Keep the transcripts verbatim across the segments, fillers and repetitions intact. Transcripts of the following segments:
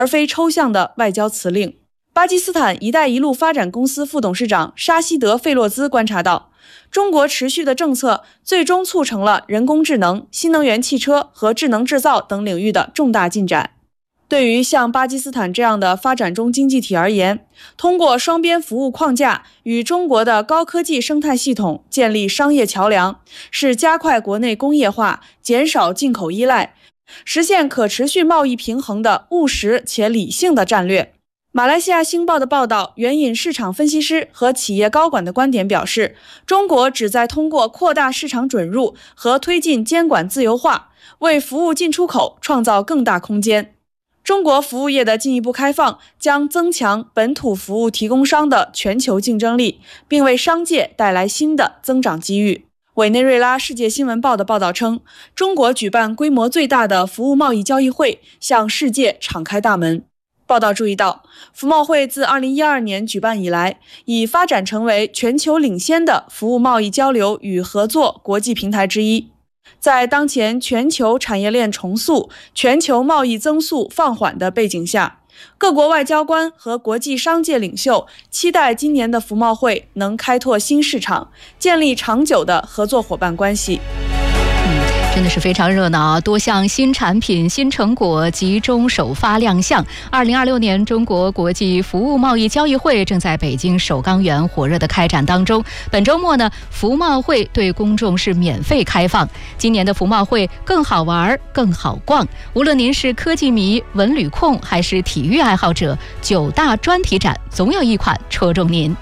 而非抽象的外交辞令。巴基斯坦“一带一路”发展公司副董事长沙希德·费洛兹观察到，中国持续的政策最终促成了人工智能、新能源汽车和智能制造等领域的重大进展。对于像巴基斯坦这样的发展中经济体而言，通过双边服务框架与中国的高科技生态系统建立商业桥梁，是加快国内工业化、减少进口依赖、实现可持续贸易平衡的务实且理性的战略。马来西亚星报的报道援引市场分析师和企业高管的观点表示，中国旨在通过扩大市场准入和推进监管自由化，为服务进出口创造更大空间。中国服务业的进一步开放将增强本土服务提供商的全球竞争力，并为商界带来新的增长机遇。委内瑞拉世界新闻报的报道称，中国举办规模最大的服务贸易交易会，向世界敞开大门。报道注意到，服贸会自二零一二年举办以来，已发展成为全球领先的服务贸易交流与合作国际平台之一。在当前全球产业链重塑、全球贸易增速放缓的背景下，各国外交官和国际商界领袖期待今年的服贸会能开拓新市场，建立长久的合作伙伴关系。 真的是非常热闹啊！多项新产品、新成果集中首发亮相。二零二六年中国国际服务贸易交易会正在北京首钢园火热的开展当中。本周末呢，服贸会对公众是免费开放。今年的服贸会更好玩、更好逛。无论您是科技迷、文旅控，还是体育爱好者，九大专题展总有一款戳中您。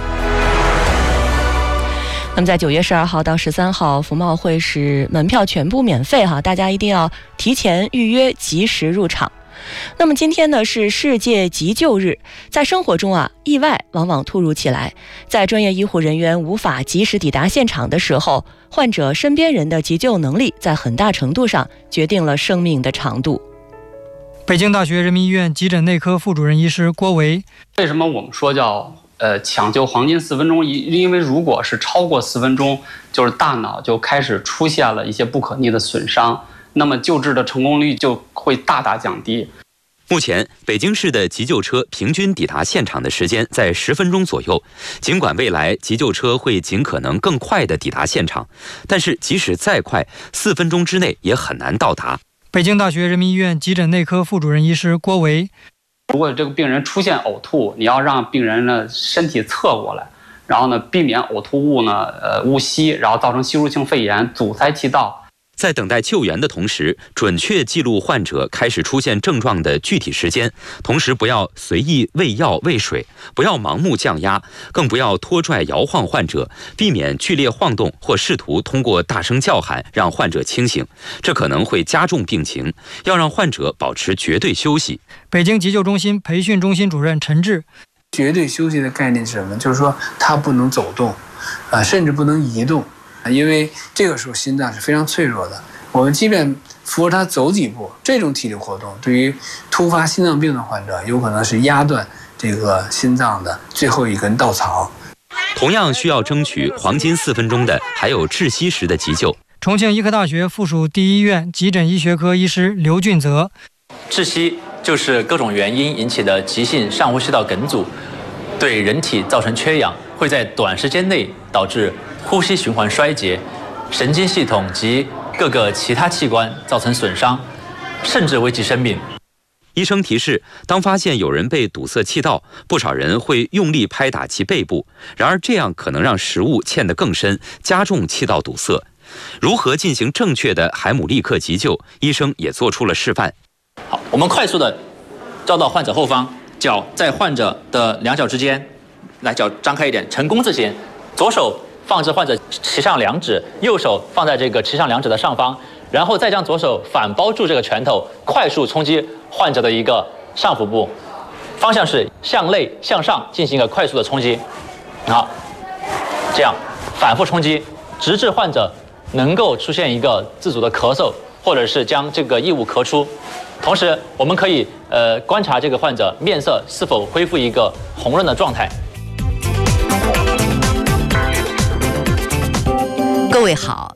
那么在九月十二号到十三号，服贸会是门票全部免费哈，大家一定要提前预约，及时入场。那么今天呢是世界急救日，在生活中啊，意外往往突如其来，在专业医护人员无法及时抵达现场的时候，患者身边人的急救能力在很大程度上决定了生命的长度。 北京大学人民医院急诊内科副主任医师郭维， 为什么我们说叫呃，抢救黄金四分钟，因为如果是超过四分钟，就是大脑就开始出现了一些不可逆的损伤，那么救治的成功率就会大大降低。 目前，北京市的急救车平均抵达现场的时间在十分钟左右。尽管未来急救车会尽可能更快地抵达现场，但是即使再快，四分钟之内也很难到达。 北京大学人民医院急诊内科副主任医师郭维， 如果这个病人出现呕吐，你要让病人呢身体侧过来，然后呢避免呕吐物呢呃误吸，然后造成吸入性肺炎，阻塞气道。 在等待救援的同时，准确记录患者开始出现症状的具体时间，同时不要随意喂药喂水，不要盲目降压，更不要拖拽摇晃患者，避免剧烈晃动或试图通过大声叫喊让患者清醒，这可能会加重病情。要让患者保持绝对休息。 北京急救中心培训中心主任陈志， 绝对休息的概念是什么？就是说他不能走动，啊，甚至不能移动。因为这个时候心脏是非常脆弱的，我们即便扶着他走几步，这种体力活动对于突发心脏病的患者有可能是压断这个心脏的最后一根稻草。 同样需要争取黄金四分钟的还有窒息时的急救。 重庆医科大学附属第一医院急诊医学科医师刘俊泽， 窒息就是各种原因引起的急性上呼吸道梗阻，对人体造成缺氧，会在短时间内导致呼吸循环衰竭，神经系统及各个其他器官造成损伤，甚至危及生命。 医生提示，当发现有人被堵塞气道，不少人会用力拍打其背部，然而这样可能让食物嵌得更深，加重气道堵塞。如何进行正确的海姆立克急救，医生也做出了示范。 好，我们快速的照到患者后方，脚在患者的两脚之间，来脚张开一点，成功字形，左手放置患者脐上两指，右手放在这个脐上两指的上方，然后再将左手反包住这个拳头，快速冲击患者的一个上腹部，方向是向内向上进行一个快速的冲击。好，这样反复冲击，直至患者能够出现一个自主的咳嗽，或者是将这个异物咳出。同时，我们可以呃观察这个患者面色是否恢复一个红润的状态。 各位好，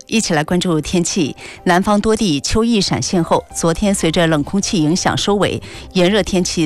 一起来关注天气。南方多地秋意闪现后，昨天随着冷空气影响收尾，炎热天气